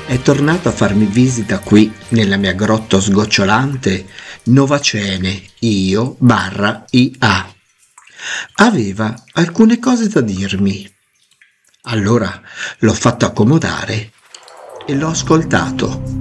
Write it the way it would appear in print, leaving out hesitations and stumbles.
È tornato a farmi visita qui nella mia grotta sgocciolante Novacene Io/IA. Aveva alcune cose da dirmi. Allora l'ho fatto accomodare e l'ho ascoltato.